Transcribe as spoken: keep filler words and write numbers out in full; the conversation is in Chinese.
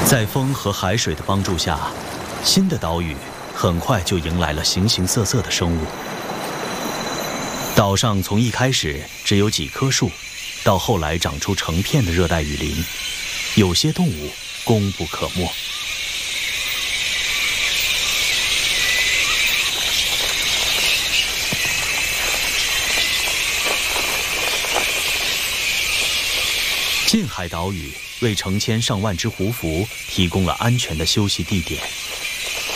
在风和海水的帮助下，新的岛屿很快就迎来了形形色色的生物。岛上从一开始只有几棵树，到后来长出成片的热带雨林，有些动物功不可没。近海岛屿为成千上万只胡蝠提供了安全的休息地点。